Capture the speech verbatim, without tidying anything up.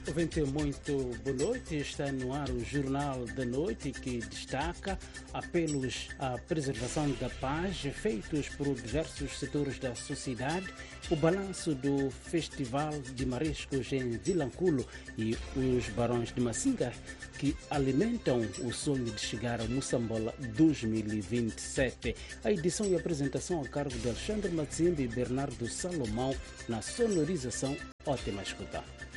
Ouvinte, muito boa noite. Está no ar o Jornal da Noite, que destaca apelos à preservação da paz feitos por diversos setores da sociedade, o balanço do Festival de Mariscos em Vilanculo e os Barões de Massinga, que alimentam o sonho de chegar a Moçambola dois mil e vinte e sete. A edição e apresentação a cargo de Alexandre Matzimbi e Bernardo Salomão, na sonorização. Ótima escuta.